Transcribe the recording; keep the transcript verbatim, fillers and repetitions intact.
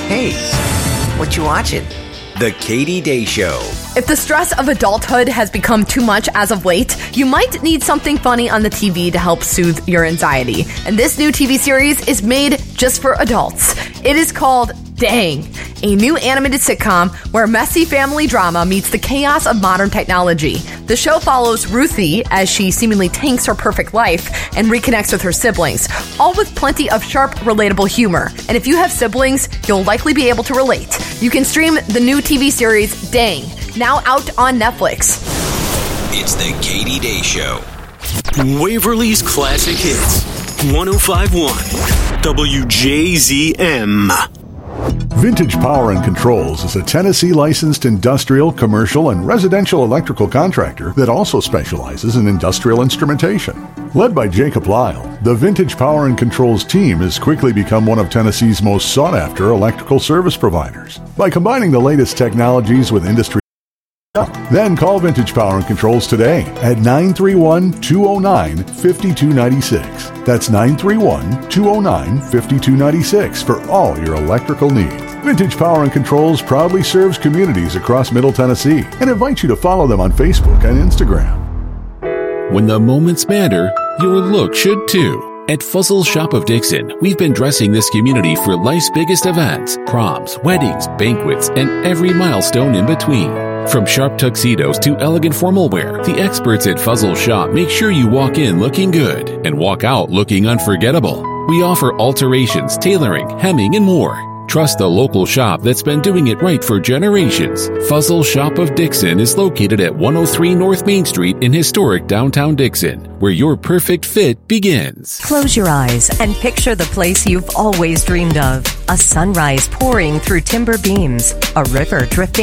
Hey, what you watching? The Katie Day Show. If the stress of adulthood has become too much as of late, you might need something funny on the T V to help soothe your anxiety. And this new T V series is made just for adults. It is called Dang, a new animated sitcom where messy family drama meets the chaos of modern technology. The show follows Ruthie as she seemingly tanks her perfect life and reconnects with her siblings, all with plenty of sharp, relatable humor. And if you have siblings, you'll likely be able to relate. You can stream the new T V series Dang, now out on Netflix. It's the Katie Day Show. Waverly's Classic Hits. one oh five point one W J Z M. Vintage Power and Controls is a Tennessee licensed industrial, commercial, and residential electrical contractor that also specializes in industrial instrumentation. Led by Jacob Lyle, the Vintage Power and Controls team has quickly become one of Tennessee's most sought-after electrical service providers. By combining the latest technologies with industry, then call Vintage Power and Controls today at nine three one, two oh nine, five two nine six. That's nine three one, two oh nine, five two nine six for all your electrical needs. Vintage Power and Controls proudly serves communities across Middle Tennessee and invites you to follow them on Facebook and Instagram. When the moments matter, your look should too. At Fuzzle Shop of Dixon, we've been dressing this community for life's biggest events, proms, weddings, banquets, and every milestone in between. From sharp tuxedos to elegant formal wear, the experts at Fuzzle Shop make sure you walk in looking good and walk out looking unforgettable. We offer alterations, tailoring, hemming, and more. Trust the local shop that's been doing it right for generations. Fuzzle Shop of Dixon is located at one oh three North Main Street in historic downtown Dixon, where your perfect fit begins. Close your eyes and picture the place you've always dreamed of. A sunrise pouring through timber beams, a river drifting